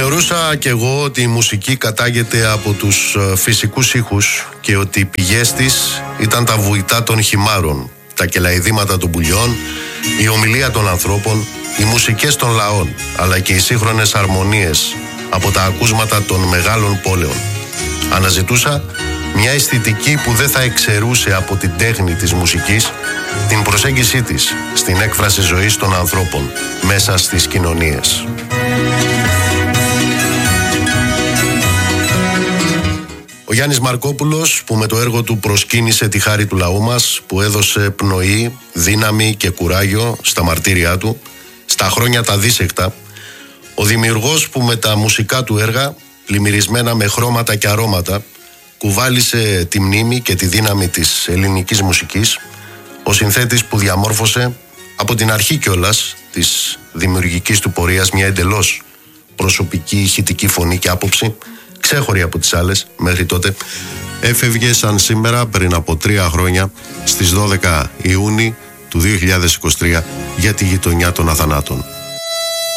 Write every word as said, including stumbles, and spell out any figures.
Θεωρούσα κι εγώ ότι η μουσική κατάγεται από τους φυσικούς ήχους και ότι οι πηγές της ήταν τα βουητά των χυμάρων, τα κελαηδήματα των πουλιών, η ομιλία των ανθρώπων, οι μουσικές των λαών, αλλά και οι σύγχρονες αρμονίες από τα ακούσματα των μεγάλων πόλεων. Αναζητούσα μια αισθητική που δεν θα εξαιρούσε από την τέχνη της μουσικής την προσέγγιση της στην έκφραση ζωής των ανθρώπων μέσα στις κοινωνίες. Ο Γιάννης Μαρκόπουλος, που με το έργο του προσκύνησε τη χάρη του λαού μας, που έδωσε πνοή, δύναμη και κουράγιο στα μαρτύρια του, στα χρόνια τα δίσεκτα, ο δημιουργός που με τα μουσικά του έργα, πλημμυρισμένα με χρώματα και αρώματα, κουβάλισε τη μνήμη και τη δύναμη της ελληνικής μουσικής, ο συνθέτης που διαμόρφωσε από την αρχή κιόλας της δημιουργικής του πορείας μια εντελώς προσωπική ηχητική φωνή και άποψη, ξέχωρη από τις άλλες μέχρι τότε, έφευγε σαν σήμερα πριν από τρία χρόνια στις δώδεκα Ιούνιου του δύο χιλιάδες είκοσι τρία για τη γειτονιά των Αθανάτων.